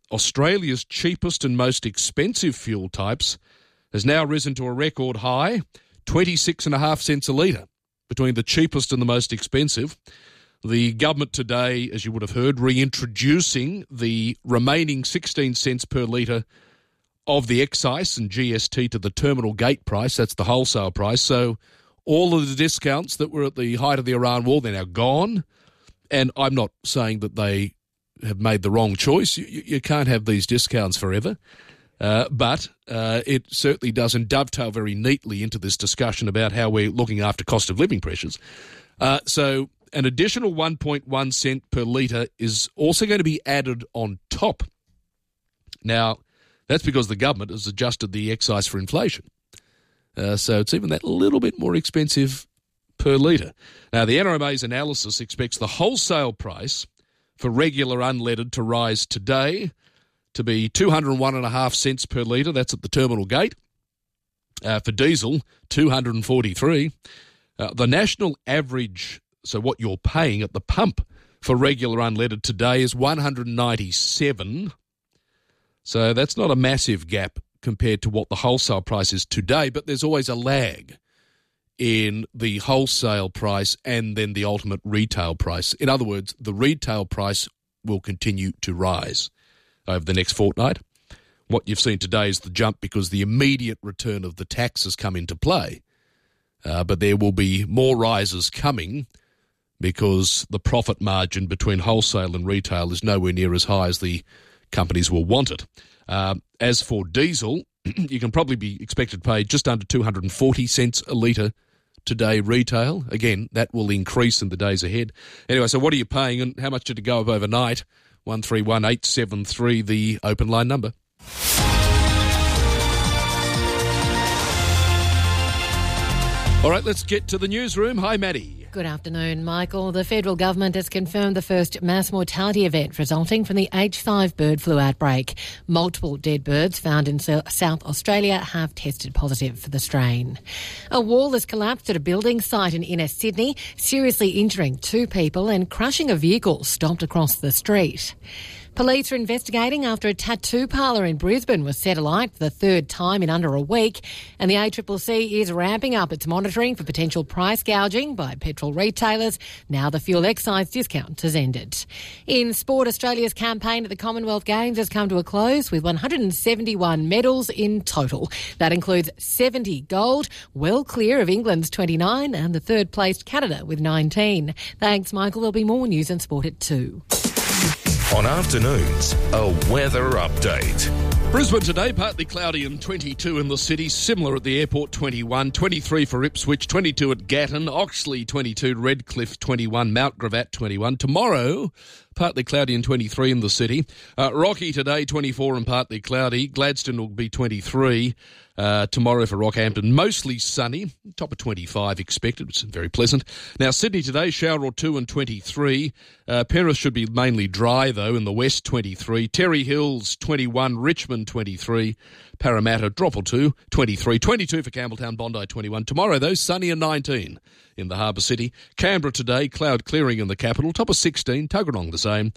Australia's cheapest and most expensive fuel types has now risen to a record high, 26.5 cents a litre, between the cheapest and the most expensive. The government today, as you would have heard, reintroducing the remaining 16 cents per litre of the excise and GST to the terminal gate price. That's the wholesale price. So all of the discounts that were at the height of the Iran war, they're now gone. And I'm not saying that they have made the wrong choice. You can't have these discounts forever. But it certainly doesn't dovetail very neatly into this discussion about how we're looking after cost of living pressures. So an additional 1.1 cent per litre is also going to be added on top. Now, that's because the government has adjusted the excise for inflation. So it's even that little bit more expensive per litre. Now, the NRMA's analysis expects the wholesale price for regular unleaded to rise today to be 201.5 cents per litre. That's at the terminal gate. For diesel, 243. The national average, so what you're paying at the pump for regular unleaded today is 197. So that's not a massive gap compared to what the wholesale price is today, but there's always a lag in the wholesale price and then the ultimate retail price. In other words, the retail price will continue to rise over the next fortnight. What you've seen today is the jump because the immediate return of the tax has come into play. But there will be more rises coming because the profit margin between wholesale and retail is nowhere near as high as the companies will want it. As for diesel, you can probably be expected to pay just under 240 cents a litre today retail. Again, that will increase in the days ahead. Anyway, so what are you paying and how much did it go up overnight? 131873, the open line number. All right, let's get to the newsroom. Hi, Maddie. Good afternoon, Michael. The federal government has confirmed the first mass mortality event resulting from the H5 bird flu outbreak. Multiple dead birds found in South Australia have tested positive for the strain. A wall has collapsed at a building site in inner Sydney, seriously injuring 2 people and crushing a vehicle stopped across the street. Police are investigating after a tattoo parlour in Brisbane was set alight for the 3rd time in under a week, and the ACCC is ramping up its monitoring for potential price gouging by petrol retailers now the fuel excise discount has ended. In sport, Australia's campaign at the Commonwealth Games has come to a close with 171 medals in total. That includes 70 gold, well clear of England's 29 and the 3rd-placed Canada with 19. Thanks, Michael. There'll be more news and sport at 2. On afternoons, a weather update. Brisbane today, partly cloudy and 22 in the city, similar at the airport, 21, 23 for Ipswich, 22 at Gatton, Oxley 22, Redcliffe 21, Mount Gravatt 21. Tomorrow, partly cloudy and 23 in the city. Rocky today, 24 and partly cloudy. Gladstone will be 23. Tomorrow for Rockhampton, mostly sunny, top of 25 expected, which is very pleasant. Now, Sydney today, shower or 2 and 23. Penrith should be mainly dry, though, in the west, 23. Terry Hills, 21. Richmond, 23. Parramatta, drop or 2, 23. 22 for Campbelltown, Bondi, 21. Tomorrow, though, sunny and 19 in the Harbour City. Canberra today, cloud clearing in the capital, top of 16. Tuggeranong the same.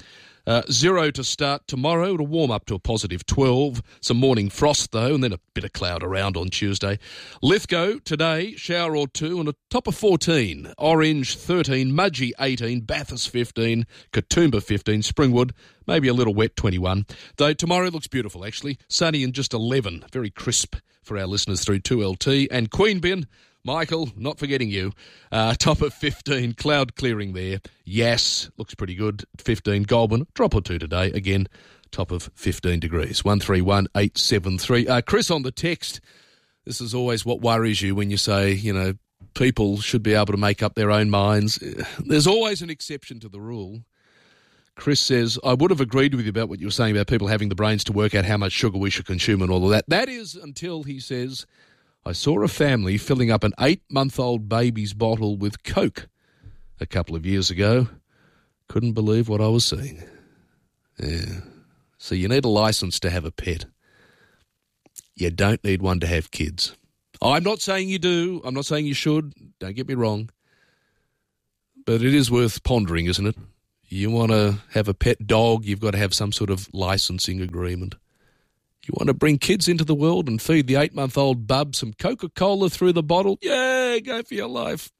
0 to start tomorrow. It'll warm up to a positive 12. Some morning frost, though, and then a bit of cloud around on Tuesday. Lithgow today, shower or 2, and a top of 14. Orange 13, Mudgee 18, Bathurst 15, Katoomba 15, Springwood maybe a little wet 21. Though tomorrow looks beautiful, actually. Sunny and just 11. Very crisp for our listeners through 2LT. And Queanbeyan, Michael, not forgetting you, top of 15, cloud clearing there. Yass, looks pretty good, 15. Goulburn, drop or 2 today, again, top of 15 degrees. 131873. Chris on the text, this is always what worries you when you say, you know, people should be able to make up their own minds. There's always an exception to the rule. Chris says, I would have agreed with you about what you were saying about people having the brains to work out how much sugar we should consume and all of that. That is until, he says, I saw a family filling up an 8-month-old baby's bottle with Coke a couple of years ago. Couldn't believe what I was seeing. Yeah. So you need a licence to have a pet. You don't need one to have kids. I'm not saying you do. I'm not saying you should. Don't get me wrong. But it is worth pondering, isn't it? You want to have a pet dog, you've got to have some sort of licensing agreement. You want to bring kids into the world and feed the 8-month-old bub some Coca-Cola through the bottle? Yeah, go for your life.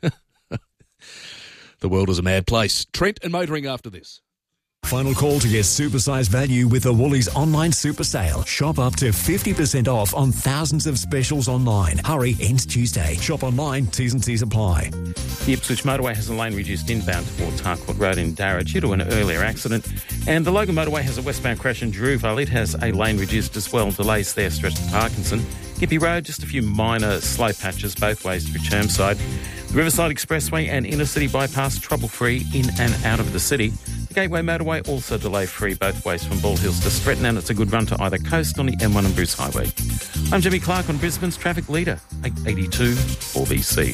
The world is a mad place. Trent and motoring after this. Final call to get supersized value with the Woolies online super sale. Shop up to 50% off on thousands of specials online. Hurry, ends Tuesday. Shop online, T's and C's apply. The Ipswich Motorway has a lane reduced inbound towards Harcourt Road in Darra due to an earlier accident. And the Logan Motorway has a westbound crash in Drewvale. It has a lane reduced as well. Delays there stretch to Parkinson. Gippy Road, just a few minor slow patches both ways through Chermside. The Riverside Expressway and Inner City Bypass trouble-free in and out of the city. The Gateway Motorway also delay-free both ways from Bald Hills to Stretton, and it's a good run to either coast on the M1 and Bruce Highway. I'm Jimmy Clark on Brisbane's Traffic Leader, 882 4BC.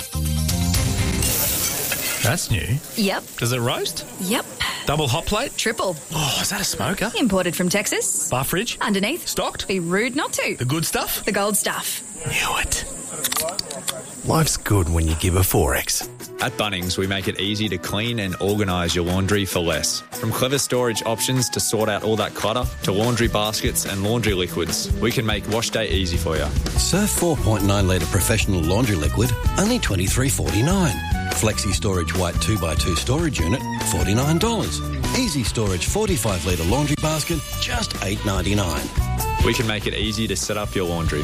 That's new. Yep. Does it roast? Yep. Double hot plate? Triple. Oh, is that a smoker? Imported from Texas. Bar fridge? Underneath. Stocked? Be rude not to. The good stuff? The gold stuff. Knew it. Life's good when you give a Forex. At Bunnings, we make it easy to clean and organise your laundry for less. From clever storage options to sort out all that clutter, to laundry baskets and laundry liquids, we can make wash day easy for you. Surf 4.9 litre professional laundry liquid, only $23.49. Flexi Storage White 2x2 storage unit, $49. Easy Storage 45 litre laundry basket, just $8.99. We can make it easy to set up your laundry.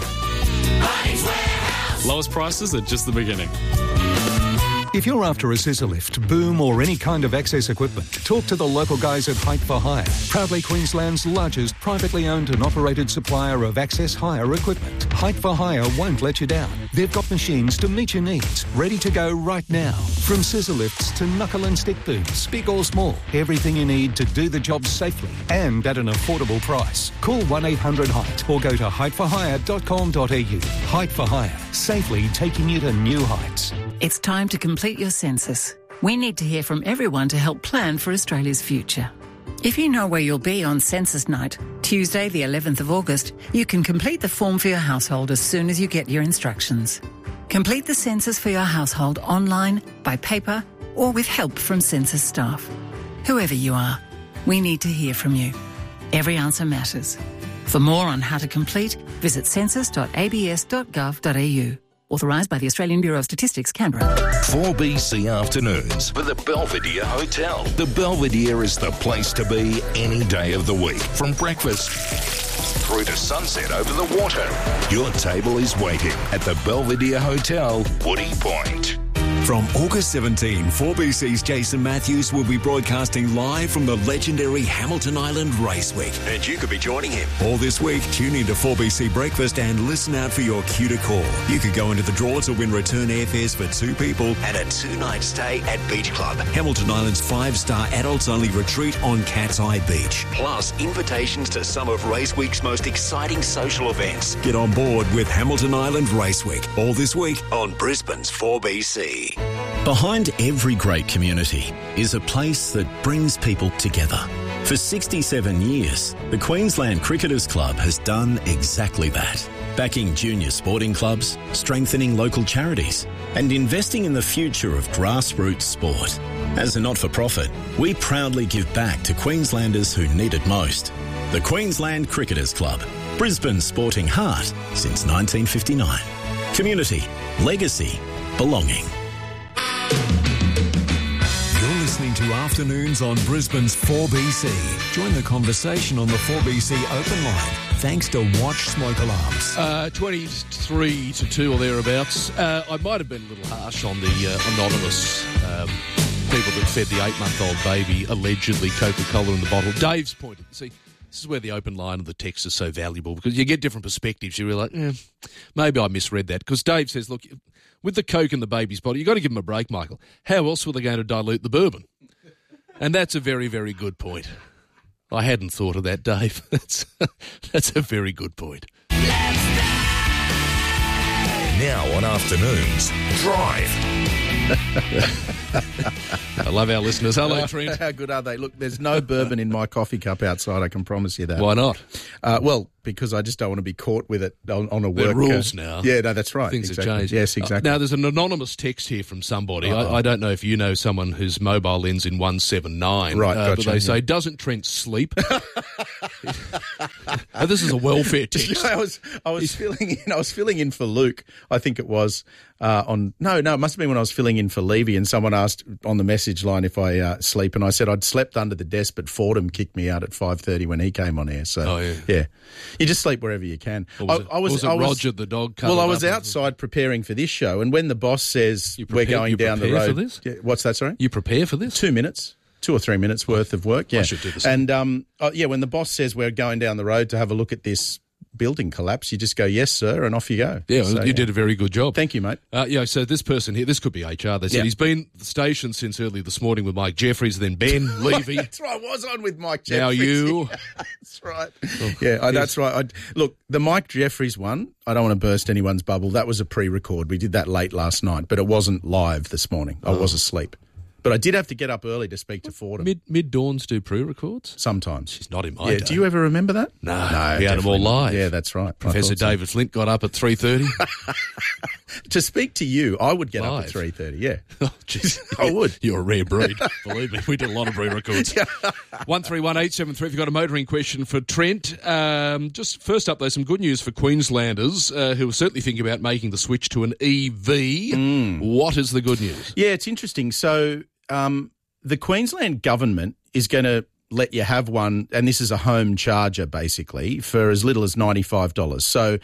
Lowest prices are just the beginning. If you're after a scissor lift, boom or any kind of access equipment, talk to the local guys at Height for Hire, proudly Queensland's largest privately owned and operated supplier of access hire equipment. Height for Hire won't let you down. They've got machines to meet your needs, ready to go right now. From scissor lifts to knuckle and stick booms, big or small, everything you need to do the job safely and at an affordable price. Call 1-800-HEIGHT or go to heightforhire.com.au. Height for Hire, safely taking you to new heights. It's time to complete your census. We need to hear from everyone to help plan for Australia's future. If you know where you'll be on census night, Tuesday the 11th of August, you can complete the form for your household as soon as you get your instructions. Complete the census for your household online, by paper, or with help from census staff. Whoever you are, we need to hear from you. Every answer matters. For more on how to complete, visit census.abs.gov.au. Authorised by the Australian Bureau of Statistics, Canberra. 4BC Afternoons with the Belvedere Hotel. The Belvedere is the place to be any day of the week. From breakfast through to sunset over the water. Your table is waiting at the Belvedere Hotel, Woody Point. From August 17, 4BC's Jason Matthews will be broadcasting live from the legendary Hamilton Island Race Week. And you could be joining him. All this week, tune into 4BC Breakfast and listen out for your cue to call. You could go into the draw to win return airfares for 2 people And a 2-night stay at Beach Club. Hamilton Island's 5-star adults-only retreat on Cat's Eye Beach. Plus, invitations to some of Race Week's most exciting social events. Get on board with Hamilton Island Race Week. All this week On Brisbane's 4BC. Behind every great community is a place that brings people together. For 67 years, the Queensland Cricketers Club has done exactly that. Backing junior sporting clubs, strengthening local charities, and investing in the future of grassroots sport. As a not-for-profit, we proudly give back to Queenslanders who need it most. The Queensland Cricketers Club, Brisbane's sporting heart since 1959. Community, legacy, belonging. You're listening to Afternoons on Brisbane's 4BC. Join the conversation on the 4BC open line. Thanks to Watch Smoke Alarms. 23-2 or thereabouts. I might have been a little harsh on the anonymous people that fed the 8-month-old baby allegedly Coca-Cola in the bottle. Dave's pointed. See, this is where the open line of the text is so valuable because you get different perspectives. You're like, maybe I misread that. Because Dave says, look, with the Coke in the baby's bottle, you've got to give them a break, Michael. How else were they going to dilute the bourbon? And that's a very, very good point. I hadn't thought of that, Dave. That's a very good point. Now on Afternoons, Drive I love our listeners. Hello, Trent. How good are they? Look, there's no bourbon in my coffee cup outside, I can promise you that. Why not? Well, because I just don't want to be caught with it on a work... There are rules now. Yeah, no, that's right. Things exactly. have changed. Yes, exactly. Now, there's an anonymous text here from somebody. I don't know if you know someone whose mobile ends in 179. Right, gotcha, but they say, doesn't Trent sleep? This is a welfare text. I was filling in for Luke, I think it was, it must have been when I was filling in for Levy, and someone asked on the message line if I sleep, and I said I'd slept under the desk, but Fordham kicked me out at 5:30 when he came on air. So, yeah. You just sleep wherever you can. Was it Roger the dog? Well, I was outside preparing for this show, and when the boss says we're going down the road... For this? Yeah, what's that, sorry? You prepare for this? 2 minutes. 2 or 3 minutes worth of work, yeah. I should do the same. And, when the boss says we're going down the road to have a look at this building collapse, you just go, yes, sir, and off you go. Yeah, so, you did a very good job. Thank you, mate. So this person here, this could be HR. They said he's been at the station since early this morning with Mike Jeffries, then Ben Levy. That's right, I was on with Mike Jeffries. Now you. That's right. That's right. Look, the Mike Jeffries one, I don't want to burst anyone's bubble. That was a pre-record. We did that late last night, but it wasn't live this morning. I was asleep. But I did have to get up early to speak to Fordham. Mid-dawns do pre-records? Sometimes. She's not in my day. Do you ever remember that? No, we had them all live. Yeah, that's right. Professor David Flint got up at 3:30. To speak to you, I would get up at 3:30, yeah. Oh, jeez. I would. You're a rare breed. Believe me, we did a lot of pre-records. 131873 if you've got a motoring question for Trent. Just first up, though, some good news for Queenslanders who are certainly thinking about making the switch to an EV. What is the good news? Yeah, it's interesting. So... the Queensland government is going to let you have one, and this is a home charger basically, for as little as $95. So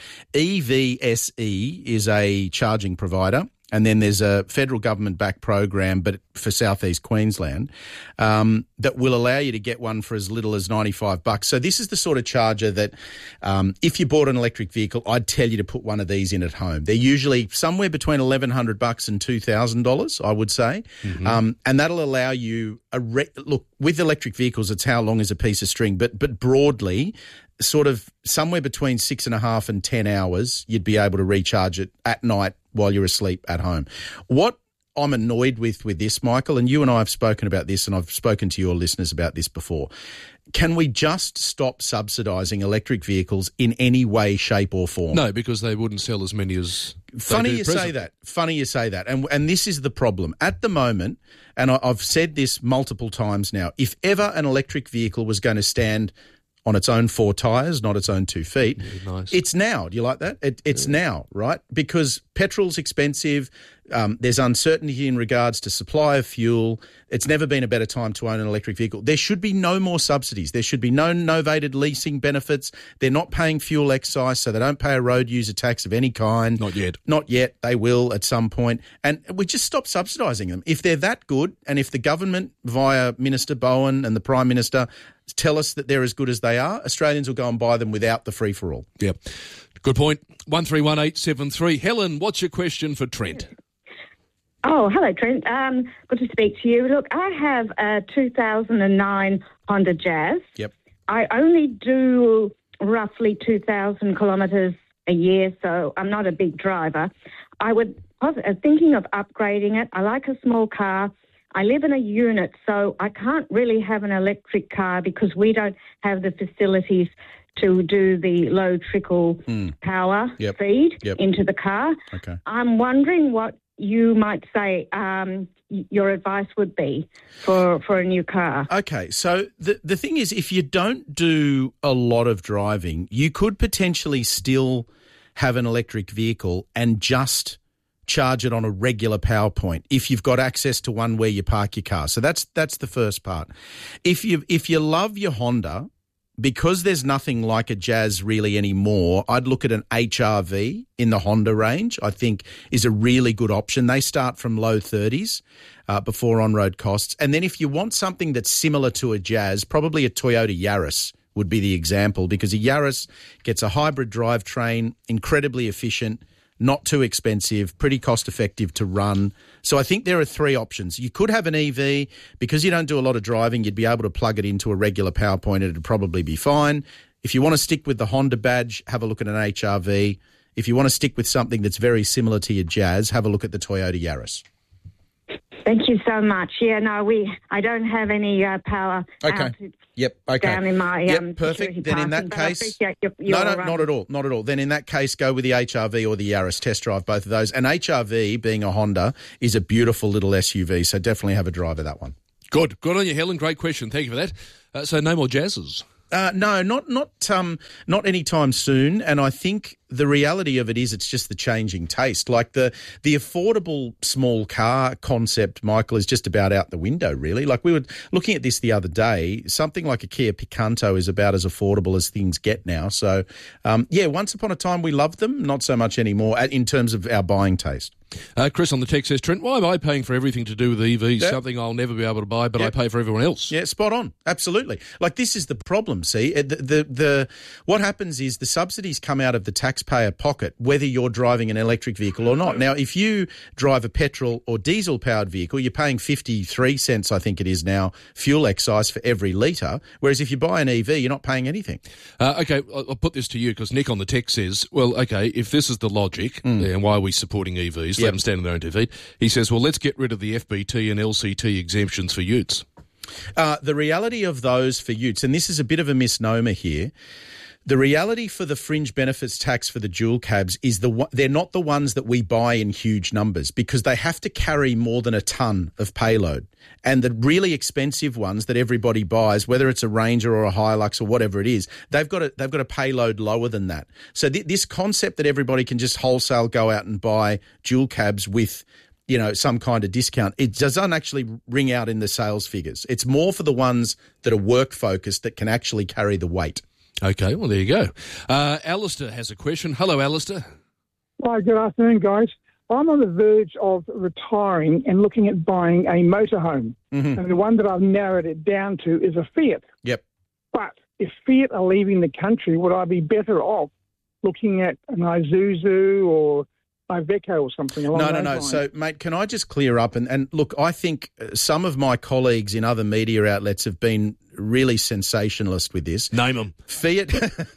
EVSE is a charging provider, and then there's a federal government-backed program, but for southeast Queensland, that will allow you to get one for as little as $95. So this is the sort of charger that, if you bought an electric vehicle, I'd tell you to put one of these in at home. They're usually somewhere between $1,100 and $2,000, I would say, and that'll allow you look with electric vehicles. It's how long is a piece of string, but broadly, sort of somewhere between 6.5 and 10 hours, you'd be able to recharge it at night while you're asleep at home. What I'm annoyed with this, Michael, and you and I have spoken about this, and I've spoken to your listeners about this before. Can we just stop subsidising electric vehicles in any way, shape or form? No, because they wouldn't sell as many as Funny you say that. And this is the problem. At the moment, and I've said this multiple times now, if ever an electric vehicle was going to stand on its own 4 tyres, not its own 2 feet. Yeah, nice. It's now. Do you like that? It's now, right? Because petrol's expensive. There's uncertainty in regards to supply of fuel. It's never been a better time to own an electric vehicle. There should be no more subsidies. There should be no novated leasing benefits. They're not paying fuel excise, so they don't pay a road user tax of any kind. Not yet. Not yet. They will at some point. And we just stop subsidising them. If they're that good, and if the government, via Minister Bowen and the Prime Minister, tell us that they're as good as they are, Australians will go and buy them without the free-for-all. Yep. Good point. 131873. Helen, what's your question for Trent? Oh, hello, Trent. Good to speak to you. Look, I have a 2009 Honda Jazz. Yep. I only do roughly 2,000 kilometres a year, so I'm not a big driver. I was thinking of upgrading it. I like a small car. I live in a unit, so I can't really have an electric car because we don't have the facilities to do the low trickle power feed into the car. Okay. I'm wondering what you might say your advice would be for a new car. Okay, so the thing is, if you don't do a lot of driving, you could potentially still have an electric vehicle and just charge it on a regular power point if you've got access to one where you park your car. So that's the first part. If you love your Honda, because there's nothing like a Jazz really anymore, I'd look at an HR-V in the Honda range, I think is a really good option. They start from low 30s before on-road costs. And then if you want something that's similar to a Jazz, probably a Toyota Yaris would be the example, because a Yaris gets a hybrid drivetrain, incredibly efficient, not too expensive, pretty cost-effective to run. So I think there are 3 options. You could have an EV. Because you don't do a lot of driving, you'd be able to plug it into a regular power point and it'd probably be fine. If you want to stick with the Honda badge, have a look at an HR-V. If you want to stick with something that's very similar to your Jazz, have a look at the Toyota Yaris. Thank you so much. Yeah, no, I don't have any power out down in my perfect. Then in that case, I appreciate your no, not at all, not at all. Then in that case, go with the HRV or the Yaris. Test drive both of those. And HRV, being a Honda, is a beautiful little SUV, so definitely have a drive of that one. Good on you, Helen. Great question. Thank you for that. So no more Jazzes. No, not anytime soon. And I think the reality of it is it's just the changing taste. Like the affordable small car concept, Michael, is just about out the window, really. Like we were looking at this the other day. Something like a Kia Picanto is about as affordable as things get now. So, once upon a time we loved them, not so much anymore in terms of our buying taste. Chris on the text says, Trent, why am I paying for everything to do with EVs? Yep. Something I'll never be able to buy, but I pay for everyone else. Yeah, spot on. Absolutely. Like this is the problem, see. What happens is the subsidies come out of the taxpayer pocket, whether you're driving an electric vehicle or not. Now, if you drive a petrol or diesel-powered vehicle, you're paying 53 cents, I think it is now, fuel excise for every litre, whereas if you buy an EV, you're not paying anything. Okay, I'll put this to you because Nick on the text says, well, okay, if this is the logic, and why are we supporting EVs? Let them stand on their own 2 feet. He says, well, let's get rid of the FBT and LCT exemptions for utes. The reality of those for utes, and this is a bit of a misnomer here, the reality for the fringe benefits tax for the dual cabs is they're not the ones that we buy in huge numbers because they have to carry more than a tonne of payload. And the really expensive ones that everybody buys, whether it's a Ranger or a Hilux or whatever it is, they've got a payload lower than that. So this concept that everybody can just wholesale go out and buy dual cabs with some kind of discount, it doesn't actually ring out in the sales figures. It's more for the ones that are work-focused that can actually carry the weight. Okay, well, there you go. Alistair has a question. Hello, Alistair. Hi, good afternoon, guys. I'm on the verge of retiring and looking at buying a motorhome. Mm-hmm. And the one that I've narrowed it down to is a Fiat. Yep. But if Fiat are leaving the country, would I be better off looking at an Isuzu or Iveco or something along those lines? So, mate, can I just clear up? And look, I think some of my colleagues in other media outlets have been really sensationalist with this. Name them. Fiat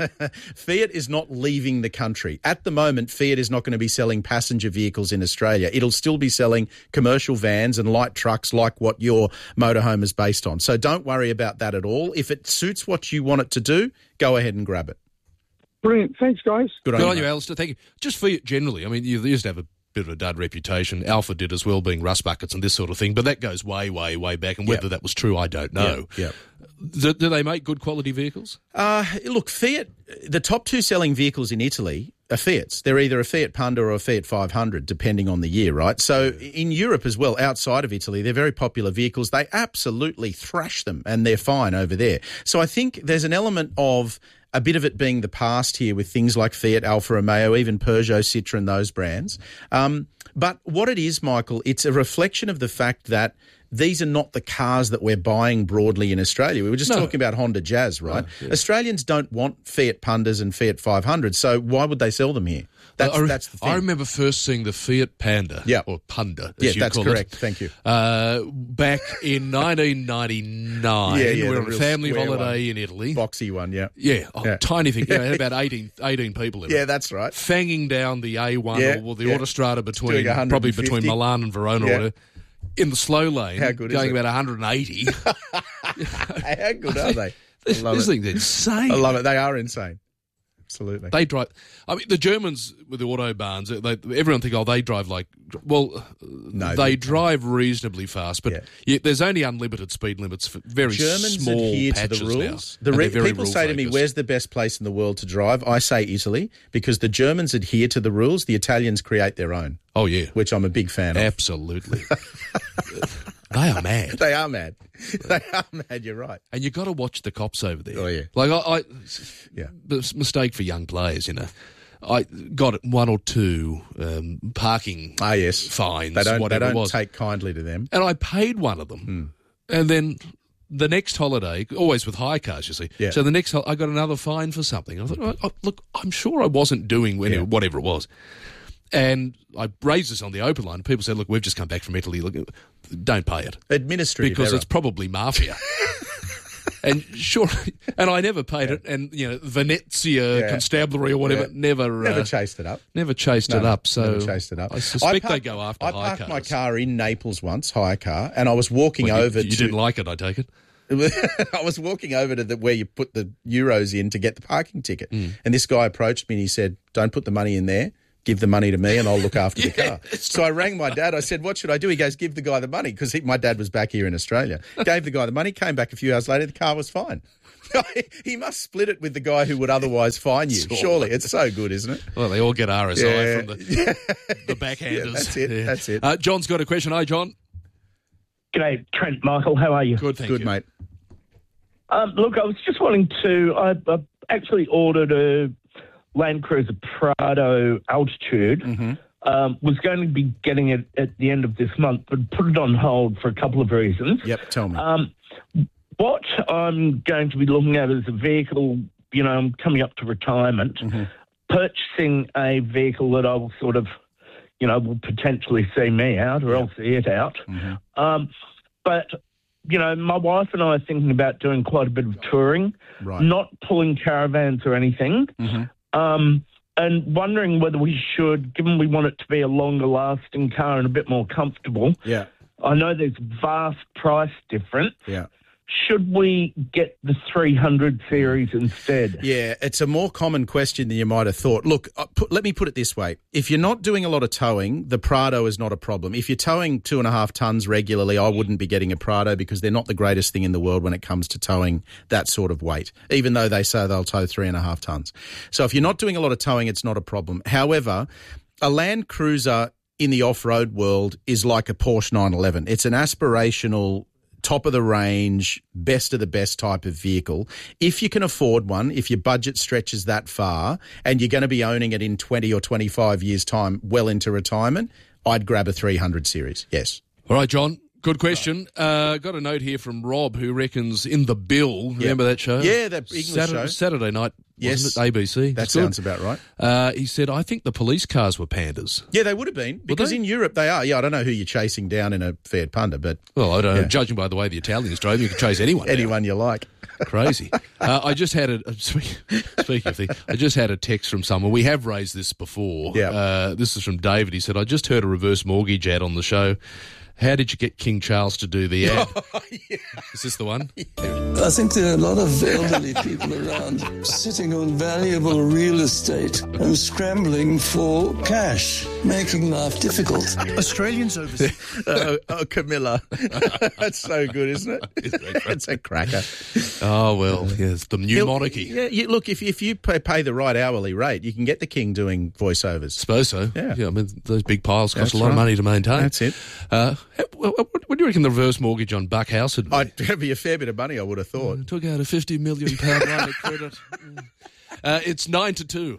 is not leaving the country. At the moment, Fiat is not going to be selling passenger vehicles in Australia. It'll still be selling commercial vans and light trucks like what your motorhome is based on. So don't worry about that at all. If it suits what you want it to do, go ahead and grab it. Brilliant. Thanks, guys. Good on you, Alistair. Thank you. Just Fiat generally, I mean, you used to have a bit of a dud reputation. Alpha did as well, being rust buckets and this sort of thing, but that goes way, way, way back, and whether that was true, I don't know. Yeah. Do they make good quality vehicles? Look, Fiat, the top two selling vehicles in Italy are Fiats. They're either a Fiat Panda or a Fiat 500, depending on the year, right? So in Europe as well, outside of Italy, they're very popular vehicles. They absolutely thrash them, and they're fine over there. So I think there's an element of a bit of it being the past here with things like Fiat, Alfa Romeo, even Peugeot, Citroën, those brands. But what it is, Michael, it's a reflection of the fact that these are not the cars that we're buying broadly in Australia. We were just talking about Honda Jazz, right? Australians don't want Fiat Pandas and Fiat 500s, so why would they sell them here? That's the thing. I remember first seeing the Fiat Panda, or Punda, as you that's call correct. it. Thank you. Back in 1999. We were on a family holiday in Italy. Boxy one, tiny thing. It had about 18 people in it. Yeah, that's right. Fanging down the A1 or the Autostrada between Milan and Verona. Yeah. In the slow lane, going about 180. How good are they? This thing's insane. I love it. They are insane. Absolutely. They drive. I mean, the Germans with the autobahns, everyone think, they drive like. Well, no, they drive reasonably fast, but there's only unlimited speed limits for very Germans small adhere patches to the rules. now. People say to me, "Where's the best place in the world to drive?" I say Italy, because the Germans adhere to the rules. The Italians create their own. Oh yeah, which I'm a big fan of. Absolutely. They are mad. They are mad. They are mad, you're right. And you've got to watch the cops over there. Oh, yeah. Like, mistake for young players, I got one or two parking fines, They whatever it don't was. take kindly to them. And I paid one of them. And then the next holiday, always with hire cars, you see. Yeah. So the next I got another fine for something. I thought, look, I'm sure I wasn't doing whatever it was. And I raised this on the open line. People said, look, we've just come back from Italy. Look, don't pay it. Administrative Because error. it's probably mafia. And sure, and I never paid it. And Venezia Constabulary or whatever never chased it up. Never chased it up. So never chased it up. I suspect they go after hire cars. I parked my car in Naples once, hire car, and I was walking over. You didn't like it, I take it. I was walking over to where you put the euros in to get the parking ticket, and this guy approached me and he said, "Don't put the money in there. Give the money to me and I'll look after the car." So I rang my dad. I said, "What should I do?" He goes, "Give the guy the money," because my dad was back here in Australia. Gave the guy the money, came back a few hours later, the car was fine. He must split it with the guy who would otherwise fine you. Surely. It's so good, isn't it? Well, they all get RSI from the backhanders. Yeah, that's it. John's got a question. Hi, John. G'day, Trent, Michael. How are you? Good, thank you. Good, mate. Look, I was just wanting to... I actually ordered a Land Cruiser Prado Altitude. Was going to be getting it at the end of this month, but put it on hold for a couple of reasons. Yep, tell me. What I'm going to be looking at is a vehicle, I'm coming up to retirement, purchasing a vehicle that I will sort of, will potentially see me out or I'll see it out. But, my wife and I are thinking about doing quite a bit of touring, not pulling caravans or anything, and wondering whether we should, given we want it to be a longer-lasting car and a bit more comfortable. Yeah. I know there's vast price difference. Yeah. Should we get the 300 series instead? Yeah, it's a more common question than you might have thought. Look, let me put it this way. If you're not doing a lot of towing, the Prado is not a problem. If you're towing 2.5 tonnes regularly, I wouldn't be getting a Prado because they're not the greatest thing in the world when it comes to towing that sort of weight, even though they say they'll tow 3.5 tonnes. So if you're not doing a lot of towing, it's not a problem. However, a Land Cruiser in the off-road world is like a Porsche 911. It's an aspirational, top of the range, best of the best type of vehicle. If you can afford one, if your budget stretches that far and you're going to be owning it in 20 or 25 years' time, well into retirement, I'd grab a 300 series, yes. All right, John. Good question. Got a note here from Rob who reckons In the Bill, remember that show? Yeah, that English show. Saturday night, yes. Wasn't it? ABC. That sounds about right. He said, I think the police cars were pandas. Yeah, they would have been, because in Europe they are. Yeah, I don't know who you're chasing down in a Fiat Panda, but... Well, I don't know. Judging by the way the Italians drove, you could chase anyone. Anyone you like. Crazy. I just had speaking of things, I just had a text from someone. We have raised this before. Yeah. This is from David. He said, I just heard a reverse mortgage ad on the show. How did you get King Charles to do the ad? Is this the one? I think there are a lot of elderly people around sitting on valuable real estate and scrambling for cash, making life difficult. Australians overseas. Camilla. That's so good, isn't it? It's a cracker. Oh, well, yes, the new monarchy. Yeah, look, if you pay the right hourly rate, you can get the King doing voiceovers. Suppose so. Yeah. I mean, those big piles cost a lot of money to maintain. That's it. What do you reckon the reverse mortgage on Buck House would be? It'd be a fair bit of money, I would have thought. Took out a £50 million line of credit. It's 9-2.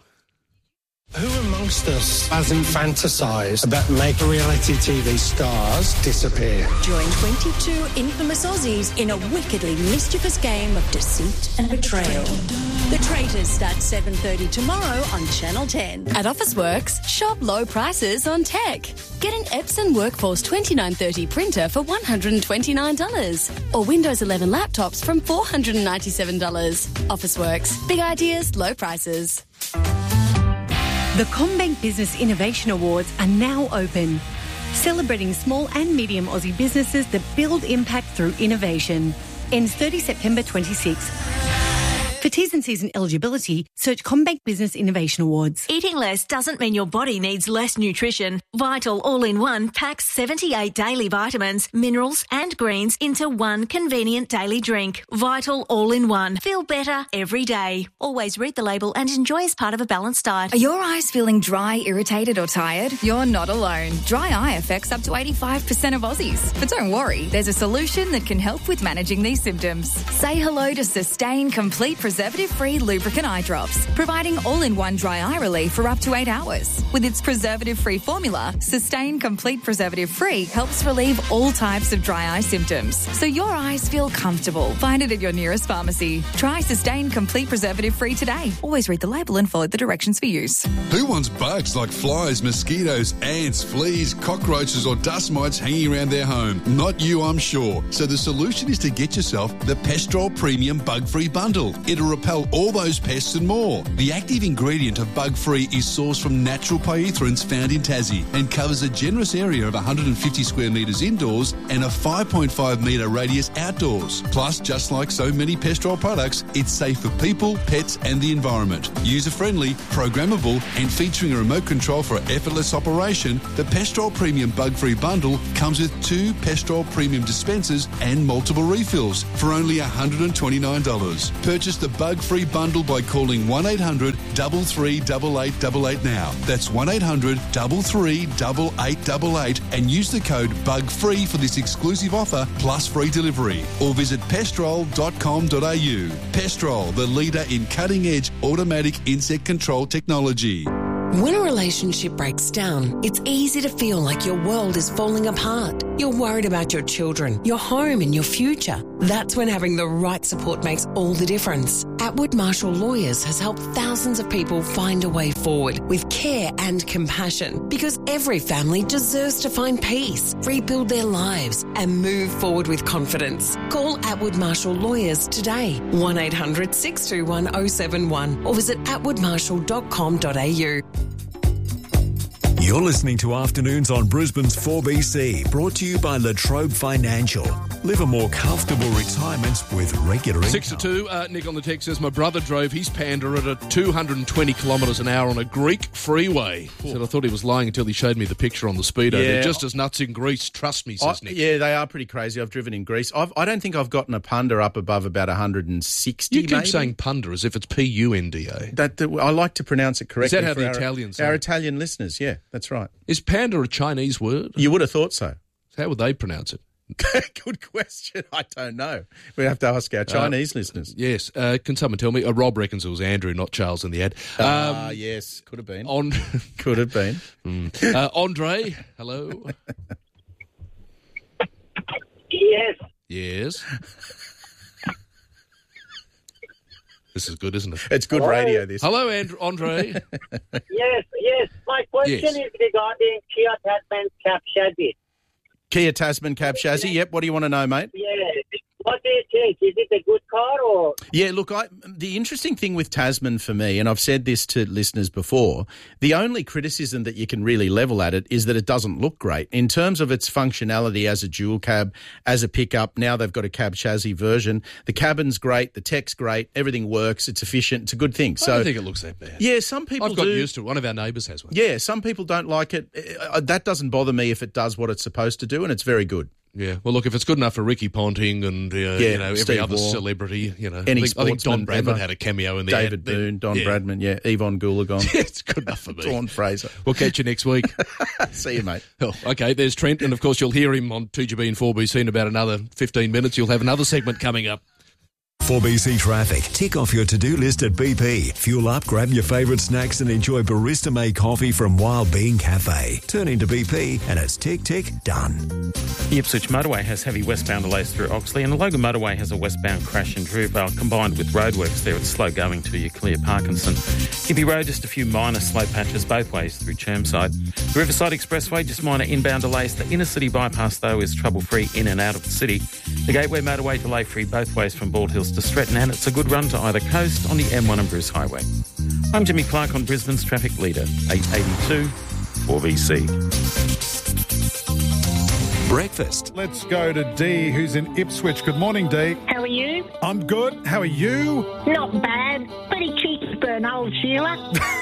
Who amongst us hasn't fantasised about making reality TV stars disappear? Join 22 infamous Aussies in a wickedly mischievous game of deceit and betrayal. The Traitors starts 7:30 tomorrow on Channel 10. At Officeworks, shop low prices on tech. Get an Epson Workforce 2930 printer for $129. Or Windows 11 laptops from $497. Officeworks. Big ideas, low prices. The CommBank Business Innovation Awards are now open, celebrating small and medium Aussie businesses that build impact through innovation. Ends 30 September 26. For T's and C's and eligibility, search CommBank Business Innovation Awards. Eating less doesn't mean your body needs less nutrition. Vital All-in-One packs 78 daily vitamins, minerals and greens into one convenient daily drink. Vital All-in-One. Feel better every day. Always read the label and enjoy as part of a balanced diet. Are your eyes feeling dry, irritated or tired? You're not alone. Dry eye affects up to 85% of Aussies. But don't worry, there's a solution that can help with managing these symptoms. Say hello to Sustain Complete Prescription preservative-free lubricant eye drops, providing all-in-one dry eye relief for up to 8 hours. With its preservative-free formula, Sustain Complete Preservative-Free helps relieve all types of dry eye symptoms, so your eyes feel comfortable. Find it at your nearest pharmacy. Try Sustain Complete Preservative-Free today. Always read the label and follow the directions for use. Who wants bugs like flies, mosquitoes, ants, fleas, cockroaches or dust mites hanging around their home? Not you, I'm sure. So the solution is to get yourself the Pestrol Premium Bug-Free Bundle. It'll repel all those pests and more. The active ingredient of Bug-Free is sourced from natural pyrethroids found in Tassie and covers a generous area of 150 square metres indoors and a 5.5 metre radius outdoors. Plus, just like so many Pestrol products, it's safe for people, pets and the environment. User-friendly, programmable and featuring a remote control for effortless operation, the Pestrol Premium Bug-Free Bundle comes with 2 Pestrol Premium dispensers and multiple refills for only $129. Purchase the Bug-Free Bundle by calling 1800 33 8888 now. That's 1800 33 8888 and use the code BUGFREE for this exclusive offer plus free delivery. Or visit pestrol.com.au. Pestrol, the leader in cutting-edge automatic insect control technology. When a relationship breaks down, it's easy to feel like your world is falling apart. You're worried about your children, your home and your future. That's when having the right support makes all the difference. Atwood Marshall Lawyers has helped thousands of people find a way forward with care and compassion, because every family deserves to find peace, rebuild their lives and move forward with confidence. Call Atwood Marshall Lawyers today, 1800 621 071 or visit atwoodmarshall.com.au. You're listening to Afternoons on Brisbane's 4BC, brought to you by Latrobe Financial. Live a more comfortable retirement with regular income. 6 to 2, Nick on the text says, my brother drove his Panda at 220 kilometres an hour on a Greek freeway. He said, I thought he was lying until he showed me the picture on the speedo. Yeah. They're just as nuts in Greece, trust me, says Nick. Yeah, they are pretty crazy. I've driven in Greece. I don't think I've gotten a Punda up above about 160, You keep saying Punda as if it's Punda. I like to pronounce it correctly. Is that how the Italians say Our it? Italian listeners, yeah, that's right. Is Panda a Chinese word? You would have thought so. How would they pronounce it? Good question. I don't know. We have to ask our Chinese listeners. Yes. Can someone tell me? Rob reckons it was Andrew, not Charles in the ad. Yes, could have been. Could have been. Andre, hello. Yes. Yes. This is good, isn't it? It's good radio, this. Hello, Andre. Yes. My question is regarding Kia Tasman cab chassis. Kia Tasman cab chassis. Yep. What do you want to know, mate? Yeah. What do you think? Is it a good car or? Yeah, look, the interesting thing with Tasman for me, and I've said this to listeners before, the only criticism that you can really level at it is that it doesn't look great. In terms of its functionality as a dual cab, as a pickup, now they've got a cab chassis version. The cabin's great, the tech's great, everything works, it's efficient, it's a good thing. I don't think it looks that bad. Yeah, some people I've got used to it. One of our neighbours has one. Yeah, some people don't like it. That doesn't bother me if it does what it's supposed to do, and it's very good. Yeah, well, look, if it's good enough for Ricky Ponting and every Steve other Waugh, celebrity, any I think sportsman Don Bradman ever. had a cameo in the David ad. Boone, Don Bradman, Yvonne Goolagong. It's good enough for me. Dawn Fraser. We'll catch you next week. See you, mate. Oh, okay, there's Trent, and of course you'll hear him on 2GB and 4BC in about another 15 minutes. You'll have another segment coming up. 4BC Traffic. Tick off your to-do list at BP. Fuel up, grab your favourite snacks and enjoy barista-made coffee from Wild Bean Cafe. Turn into BP and it's tick, done. The Ipswich Motorway has heavy westbound delays through Oxley, and the Logan Motorway has a westbound crash in Drewvale. Combined with roadworks there, it's slow going till you clear Parkinson. Gippy Road, just a few minor slow patches both ways through Chermside. The Riverside Expressway, just minor inbound delays. The inner city bypass, though, is trouble-free in and out of the city. The Gateway Motorway delay-free both ways from Bald Hills to Stretton, and it's a good run to either coast on the M1 and Bruce Highway. I'm Jimmy Clark on Brisbane's Traffic Leader, 882 4BC. Breakfast. Let's go to Dee, who's in Ipswich. Good morning, Dee. How are you? I'm good. How are you? Not bad. Pretty cheeky for an old Sheila.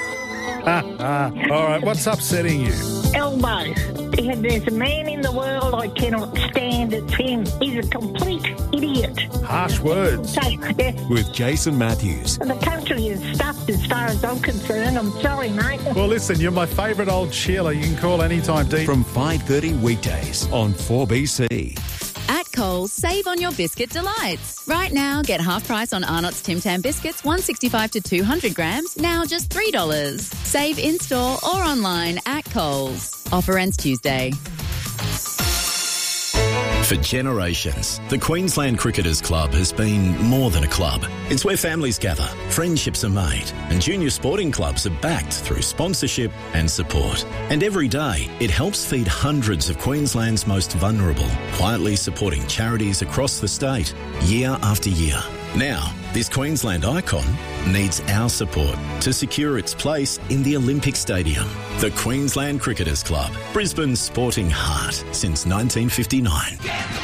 All right, what's upsetting you? Elbows. There's a man in the world I cannot stand. It's him. He's a complete idiot. Harsh words. So, With Jason Matthews. the country is stuffed as far as I'm concerned. I'm sorry, mate. Well, listen, you're my favourite old Sheila. You can call anytime, Dee. From 5:30 weekdays on 4BC. At Coles, save on your biscuit delights. Right now, get half price on Arnott's Tim Tam biscuits, 165 to 200 grams, now just $3. Save in-store or online at Coles. Offer ends Tuesday. For generations, the Queensland Cricketers Club has been more than a club. It's where families gather, friendships are made, and junior sporting clubs are backed through sponsorship and support. And every day, it helps feed hundreds of Queensland's most vulnerable, quietly supporting charities across the state, year after year. Now, this Queensland icon needs our support to secure its place in the Olympic Stadium. The Queensland Cricketers Club, Brisbane's sporting heart since 1959.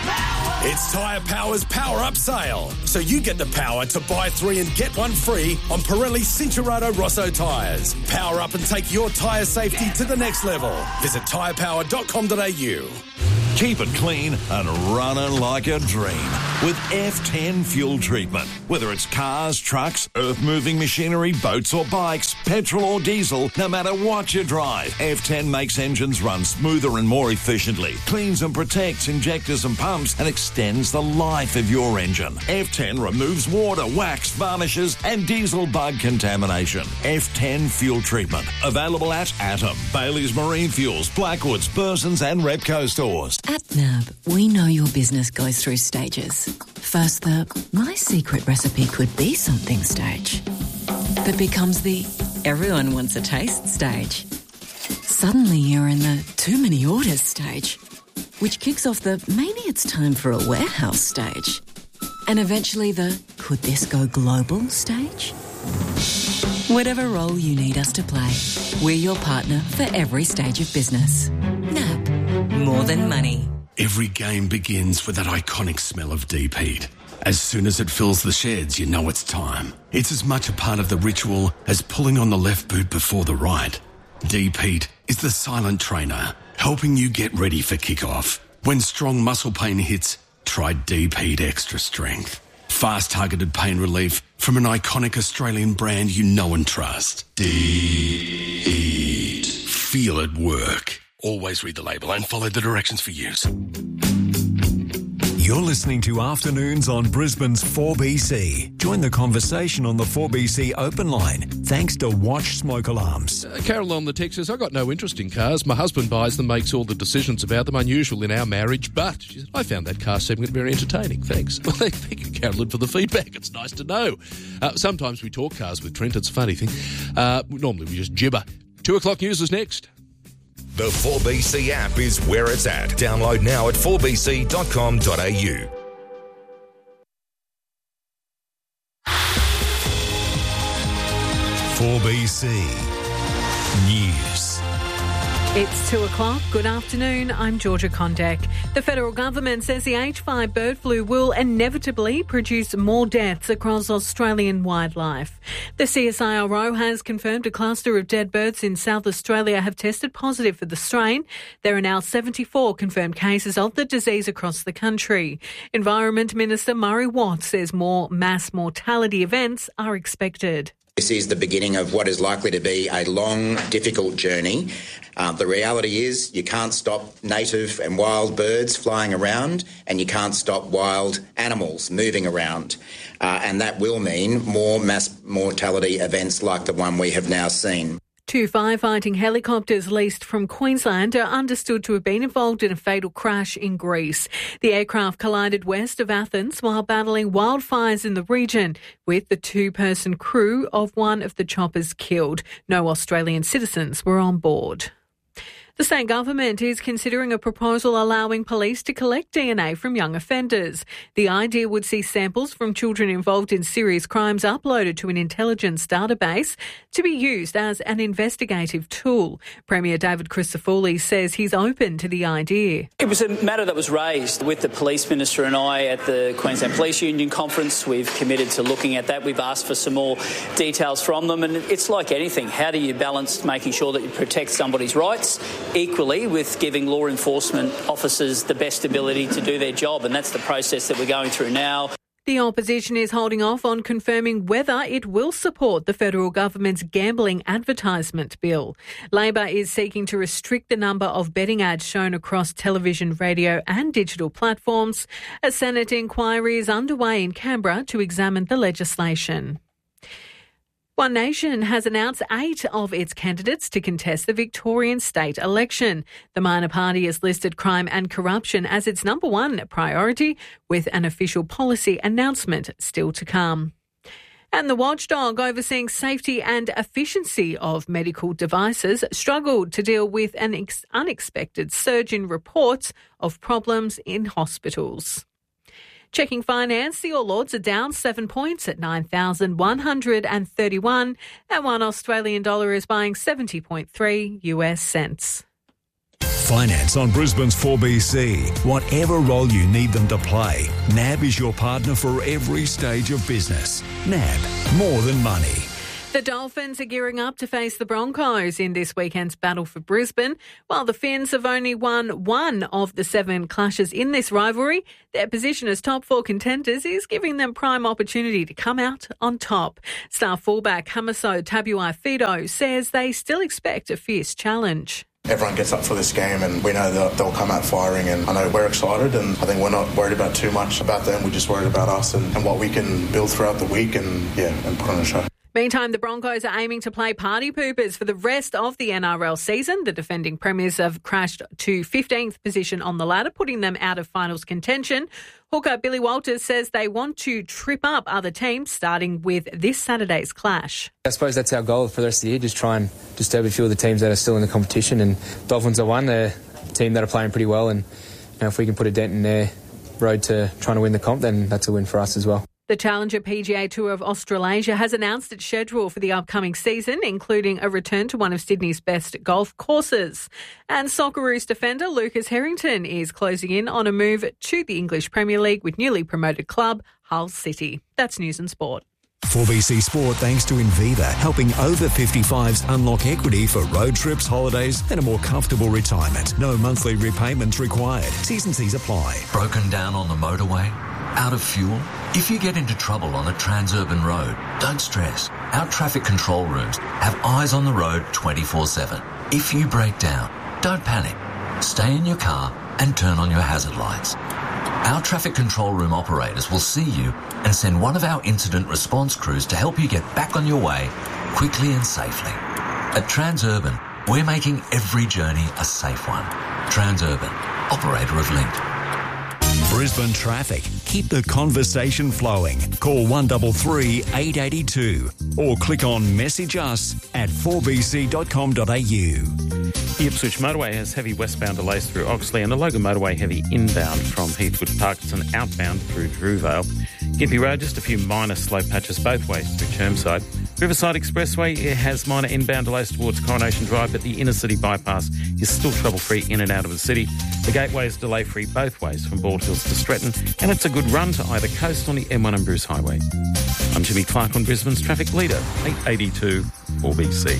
It's Tyre Power's Power Up Sale. So you get the power to buy 3 and get 1 free on Pirelli Cincherato Rosso tyres. Power up and take your tyre safety to the next level. Visit tyrepower.com.au. Keep it clean and running like a dream with F10 fuel treatment. Whether it's cars, trucks, earth-moving machinery, boats or bikes, petrol or diesel, no matter what you drive, F10 makes engines run smoother and more efficiently, cleans and protects injectors and pumps, and extends the life of your engine. F10 removes water, wax, varnishes and diesel bug contamination. F10 fuel treatment. Available at Atom, Bailey's Marine Fuels, Blackwoods, Burson's and Repco stores. At NAB, we know your business goes through stages. First, the my secret recipe could be something stage. That becomes the everyone wants a taste stage. Suddenly you're in the too many orders stage, which kicks off the maybe it's time for a warehouse stage. And eventually the could this go global stage? Whatever role you need us to play, we're your partner for every stage of business. NAB. More than money. Every game begins with that iconic smell of deep heat. As soon as it fills the sheds, you know it's time. It's as much a part of the ritual as pulling on the left boot before the right. Deep heat is the silent trainer, helping you get ready for kickoff. When strong muscle pain hits, try Deep Heat Extra Strength. Fast targeted pain relief from an iconic Australian brand you know and trust. Deep Heat. Feel it work. Always read the label and follow the directions for use. You're listening to Afternoons on Brisbane's 4BC. Join the conversation on the 4BC open line, thanks to Watch Smoke Alarms. Carol on the text says, I've got no interest in cars. My husband buys them, makes all the decisions about them, unusual in our marriage, but she said, I found that car segment very entertaining. Thanks. Well, thank you, Carolyn, for the feedback. It's nice to know. Sometimes we talk cars with Trent. It's a funny thing. Normally we just gibber. 2 o'clock news is next. The 4BC app is where it's at. Download now at 4bc.com.au. News. It's 2 o'clock. Good afternoon. I'm Georgia Condek. The federal government says the H5 bird flu will inevitably produce more deaths across Australian wildlife. The CSIRO has confirmed a cluster of dead birds in South Australia have tested positive for the strain. There are now 74 confirmed cases of the disease across the country. Environment Minister Murray Watt says more mass mortality events are expected. This is the beginning of what is likely to be a long, difficult journey. The reality is you can't stop native and wild birds flying around, and you can't stop wild animals moving around. And that will mean more mass mortality events like the one we have now seen. 2 firefighting helicopters leased from Queensland are understood to have been involved in a fatal crash in Greece. The aircraft collided west of Athens while battling wildfires in the region, with the 2-person crew of one of the choppers killed. No Australian citizens were on board. The state government is considering a proposal allowing police to collect DNA from young offenders. The idea would see samples from children involved in serious crimes uploaded to an intelligence database to be used as an investigative tool. Premier David Crisafulli says he's open to the idea. It was a matter that was raised with the Police Minister and I at the Queensland Police Union conference. We've committed to looking at that. We've asked for some more details from them. And it's like anything. How do you balance making sure that you protect somebody's rights equally with giving law enforcement officers the best ability to do their job? And that's the process that we're going through now. The opposition is holding off on confirming whether it will support the federal government's gambling advertisement bill. Labor is seeking to restrict the number of betting ads shown across television, radio and digital platforms. A Senate inquiry is underway in Canberra to examine the legislation. One Nation has announced 8 of its candidates to contest the Victorian state election. The minor party has listed crime and corruption as its number one priority, with an official policy announcement still to come. And the watchdog overseeing safety and efficiency of medical devices struggled to deal with an unexpected surge in reports of problems in hospitals. Checking finance, the All Ords are down 7 points at 9,131, and one Australian dollar is buying 70.3 US cents. Finance on Brisbane's 4BC. Whatever role you need them to play, NAB is your partner for every stage of business. NAB, more than money. The Dolphins are gearing up to face the Broncos in this weekend's battle for Brisbane. While the Finns have only won 1 of the 7 clashes in this rivalry, their position as top 4 contenders is giving them prime opportunity to come out on top. Star fullback Hamiso Tabuai-Fidow says they still expect a fierce challenge. Everyone gets up for this game and we know that they'll come out firing, and I know we're excited, and I think we're not worried about too much about them. We're just worried about us and what we can build throughout the week and put on a show. Meantime, the Broncos are aiming to play party poopers for the rest of the NRL season. The defending premiers have crashed to 15th position on the ladder, putting them out of finals contention. Hooker Billy Walters says they want to trip up other teams, starting with this Saturday's clash. I suppose that's our goal for the rest of the year, just try and disturb a few of the teams that are still in the competition. And Dolphins are one, they're a team that are playing pretty well, and if we can put a dent in their road to trying to win the comp, then that's a win for us as well. The Challenger PGA Tour of Australasia has announced its schedule for the upcoming season, including a return to one of Sydney's best golf courses. And Socceroos defender Lucas Harrington is closing in on a move to the English Premier League with newly promoted club Hull City. That's News and Sport. 4BC Sport thanks to Inviva, helping over 55s unlock equity for road trips, holidays and a more comfortable retirement. No monthly repayments required. T's and C's apply. Broken down on the motorway? Out of fuel? If you get into trouble on a Transurban road, don't stress. Our traffic control rooms have eyes on the road 24/7. If you break down, don't panic. Stay in your car and turn on your hazard lights. Our traffic control room operators will see you and send one of our incident response crews to help you get back on your way quickly and safely. At Transurban, we're making every journey a safe one. Transurban, operator of Link. Brisbane traffic. Keep the conversation flowing. Call 133 882 or click on message us at 4bc.com.au. The Ipswich motorway has heavy westbound delays through Oxley, and the Logan motorway heavy inbound from Heathwood to Parkinson, outbound through Drewvale. Gympie Road, just a few minor slow patches both ways through Chermside. Riverside Expressway has minor inbound delays towards Coronation Drive, but the inner city bypass is still trouble-free in and out of the city. The gateway is delay-free both ways from Bald Hills to Stretton, and it's a good run to either coast on the M1 and Bruce Highway. I'm Jimmy Clark on Brisbane's traffic leader, 882 4BC.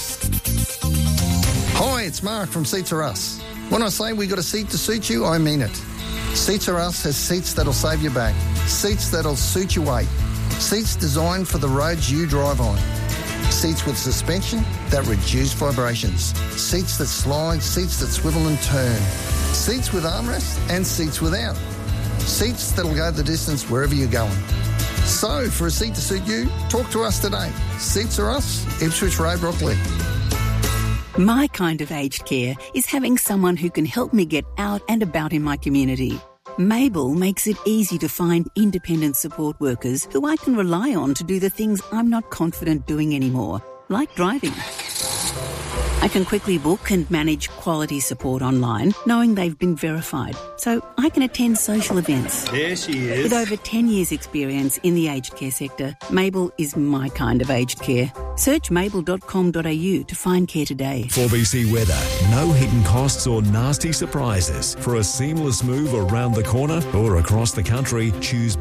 Hi, it's Mark from Seats Are Us. When I say we got a seat to suit you, I mean it. Seats Are Us has seats that'll save your back, seats that'll suit your weight, seats designed for the roads you drive on, seats with suspension that reduce vibrations, seats that slide, seats that swivel and turn, seats with armrests and seats without, seats that'll go the distance wherever you're going. So, for a seat to suit you, talk to us today. Seats Are Us, Ipswich Road, Brooklyn. My kind of aged care is having someone who can help me get out and about in my community. Mabel makes it easy to find independent support workers who I can rely on to do the things I'm not confident doing anymore, like driving. I can quickly book and manage quality support online, knowing they've been verified, so I can attend social events. There she is. With over 10 years' experience in the aged care sector, Mabel is my kind of aged care. Search mabel.com.au to find care today. 4BC weather. No hidden costs or nasty surprises. For a seamless move around the corner or across the country, choose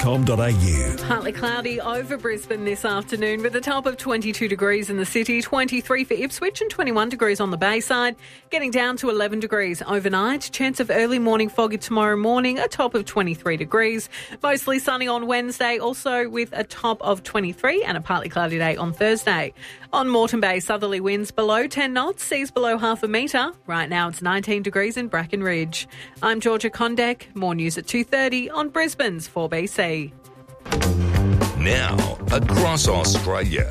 benmovesbrisbane.com.au. Partly cloudy over Brisbane this afternoon with a top of 22 degrees in the city, 20 23 for Ipswich and 21 degrees on the Bayside, getting down to 11 degrees overnight. Chance of early morning foggy tomorrow morning, a top of 23 degrees. Mostly sunny on Wednesday, also with a top of 23 and a partly cloudy day on Thursday. On Moreton Bay, southerly winds below 10 knots, seas below half a metre. Right now it's 19 degrees in Bracken Ridge. I'm Georgia Condek. More news at 2:30 on Brisbane's 4BC. Now, across Australia.